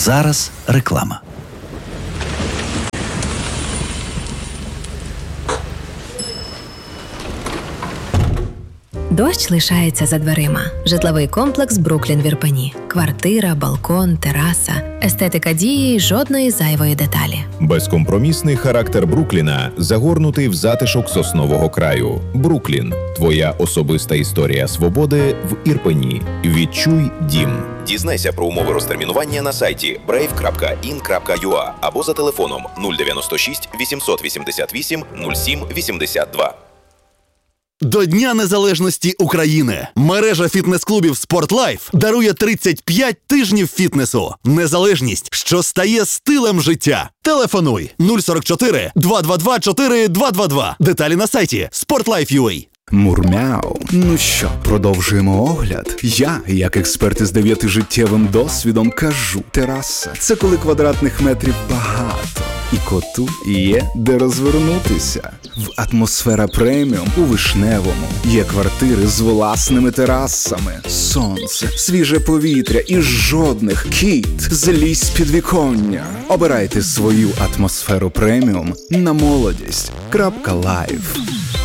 зараз реклама. Дощ лишається за дверима. Житловий комплекс «Бруклін» в Ірпені. Квартира, балкон, тераса. Естетика дії й жодної зайвої деталі. Безкомпромісний характер Брукліна загорнутий в затишок соснового краю. Бруклін – твоя особиста історія свободи в Ірпені. Відчуй дім. Дізнайся про умови розтермінування на сайті brave.in.ua або за телефоном 096 888 07 82. До Дня Незалежності України мережа фітнес-клубів «Спортлайф» дарує 35 тижнів фітнесу. Незалежність, що стає стилем життя. Телефонуй 044 222 4222. Деталі на сайті sportlife.ua. Мурмяу. Ну що, продовжуємо огляд. Я, як експерт із 9-життєвим досвідом, кажу: тераса – це коли квадратних метрів багато. І коту є де розвернутися. В «Атмосфера Преміум» у Вишневому є квартири з власними терасами. Сонце, свіже повітря і жодних кіт, злізь з підвіконня. Обирайте свою «Атмосферу Преміум» на молодість.live.